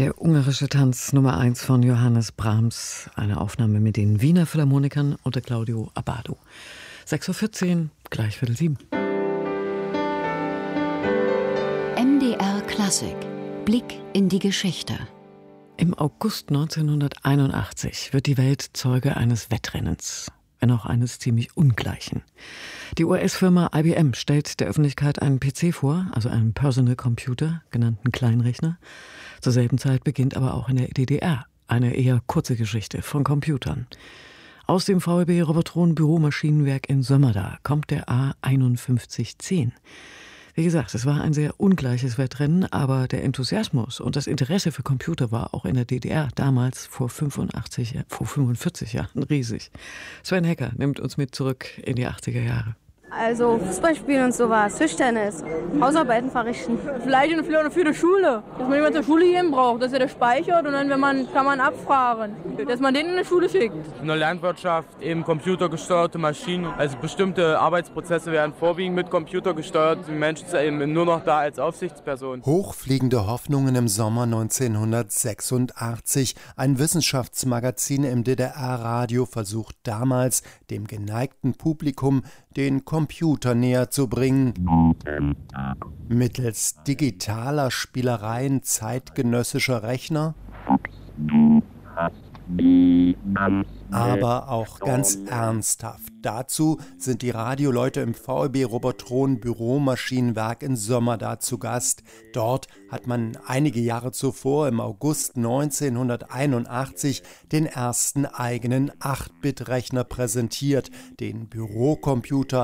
Der ungarische Tanz Nummer 1 von Johannes Brahms, eine Aufnahme mit den Wiener Philharmonikern unter Claudio Abbado. 6.14 Uhr, gleich 6:45. MDR Klassik, Blick in die Geschichte. Im August 1981 wird die Welt Zeuge eines Wettrennens, wenn auch eines ziemlich ungleichen. Die US-Firma IBM stellt der Öffentlichkeit einen PC vor, also einen Personal Computer, genannten Kleinrechner. Zur selben Zeit beginnt aber auch in der DDR eine eher kurze Geschichte von Computern. Aus dem VEB Robotron Büromaschinenwerk in Sömmerda kommt der A5110. Wie gesagt, es war ein sehr ungleiches Wettrennen, aber der Enthusiasmus und das Interesse für Computer war auch in der DDR damals vor 45 Jahren riesig. Sven Hecker nimmt uns mit zurück in die 80er Jahre. Also Fußball spielen und sowas, Tischtennis, Hausarbeiten verrichten. Vielleicht für die Schule, dass man jemanden zur Schule gehen braucht, dass er das speichert und dann kann man abfragen, dass man den in die Schule schickt. In der Landwirtschaft eben computergesteuerte Maschinen, also bestimmte Arbeitsprozesse werden vorwiegend mit Computer gesteuert, die Menschen sind eben nur noch da als Aufsichtsperson. Hochfliegende Hoffnungen im Sommer 1986. Ein Wissenschaftsmagazin im DDR-Radio versucht damals, dem geneigten Publikum den Computer näher zu bringen. Mittels digitaler Spielereien zeitgenössischer Rechner, aber auch ganz ernsthaft. Dazu sind die Radioleute im VEB Robotron Büromaschinenwerk in Sömmerda zu Gast. Dort hat man einige Jahre zuvor, im August 1981, den ersten eigenen 8-Bit-Rechner präsentiert, den Bürocomputer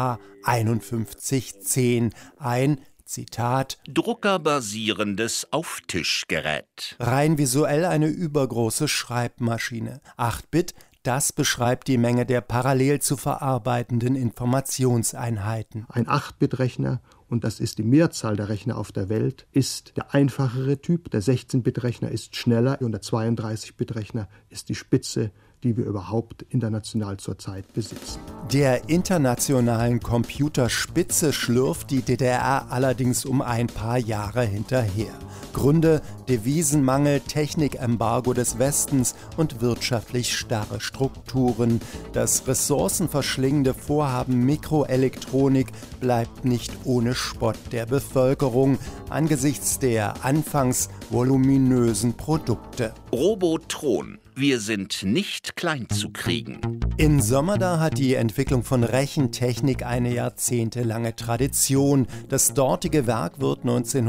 A5110, ein Zitat: druckerbasierendes Auftischgerät. Rein visuell eine übergroße Schreibmaschine. 8-Bit, das beschreibt die Menge der parallel zu verarbeitenden Informationseinheiten. Ein 8-Bit-Rechner, und das ist die Mehrzahl der Rechner auf der Welt, ist der einfachere Typ. Der 16-Bit-Rechner ist schneller und der 32-Bit-Rechner ist die Spitze, die wir überhaupt international zurzeit besitzen. Der internationalen Computerspitze schlürft die DDR allerdings um ein paar Jahre hinterher. Gründe: Devisenmangel, Technikembargo des Westens und wirtschaftlich starre Strukturen. Das ressourcenverschlingende Vorhaben Mikroelektronik bleibt nicht ohne Spott der Bevölkerung angesichts der anfangs voluminösen Produkte. Robotron. Wir sind nicht klein zu kriegen. In Sömmerda hat die Entwicklung von Rechentechnik eine jahrzehntelange Tradition. Das dortige Werk wird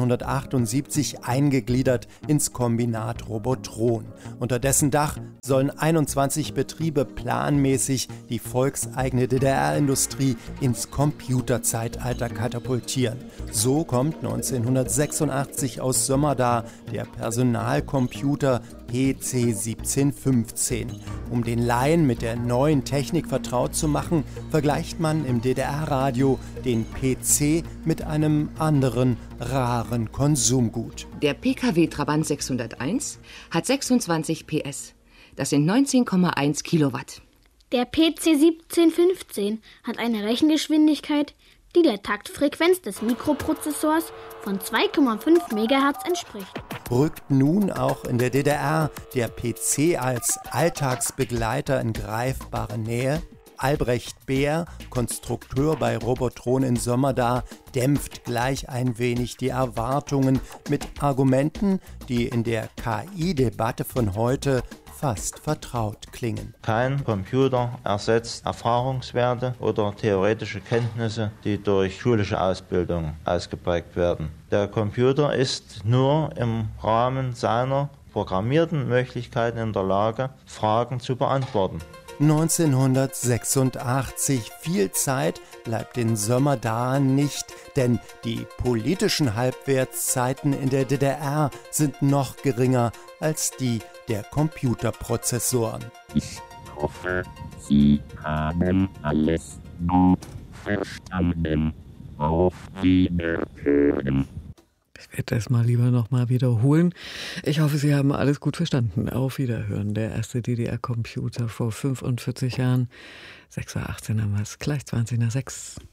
1978 eingegliedert ins Kombinat Robotron. Unter dessen Dach sollen 21 Betriebe planmäßig die volkseigene DDR-Industrie ins Computerzeitalter katapultieren. So kommt 1986 aus Sömmerda der Personalcomputer PC 1715. Um den Laien mit der neuen Technik vertraut zu machen, vergleicht man im DDR-Radio den PC mit einem anderen, raren Konsumgut. Der PKW Trabant 601 hat 26 PS. Das sind 19,1 Kilowatt. Der PC 1715 hat eine Rechengeschwindigkeit, die der Taktfrequenz des Mikroprozessors von 2,5 MHz entspricht. Rückt nun auch in der DDR der PC als Alltagsbegleiter in greifbare Nähe? Albrecht Beer, Konstrukteur bei Robotron in Sömmerda, dämpft gleich ein wenig die Erwartungen mit Argumenten, die in der KI-Debatte von heute fast vertraut klingen. Kein Computer ersetzt Erfahrungswerte oder theoretische Kenntnisse, die durch schulische Ausbildung ausgeprägt werden. Der Computer ist nur im Rahmen seiner programmierten Möglichkeiten in der Lage, Fragen zu beantworten. 1986. Viel Zeit bleibt in Sömmerda nicht, denn die politischen Halbwertszeiten in der DDR sind noch geringer als die der Computerprozessoren. Ich hoffe, Sie haben alles gut verstanden. Auf Wiederhören. Ich werde das mal lieber nochmal wiederholen. Ich hoffe, Sie haben alles gut verstanden. Auf Wiederhören. Der erste DDR-Computer vor 45 Jahren. 6.18 Uhr haben wir es, gleich 20 nach 6.